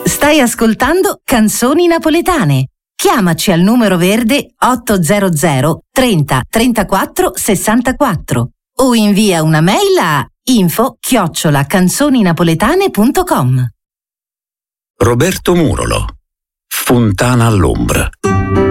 Stai ascoltando Canzoni Napoletane. Chiamaci al numero verde 800 30 34 64 o invia una mail a info@canzoninapoletane.com. Roberto Murolo, Fontana all'ombra.